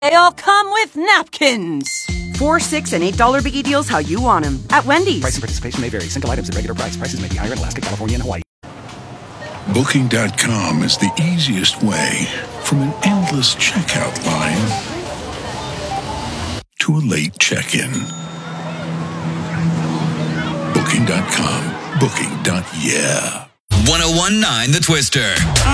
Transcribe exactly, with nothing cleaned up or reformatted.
They all come with napkins. Four, six, and eight dollar biggie deals how you want them at Wendy's. Price and participation may vary. Single items at regular price. Prices may be higher in Alaska, California, and Hawaii. Booking dot com is the easiest way from an endless checkout line to a late check-in. Booking dot com. Booking. Yeah. ten nineteen The Twister.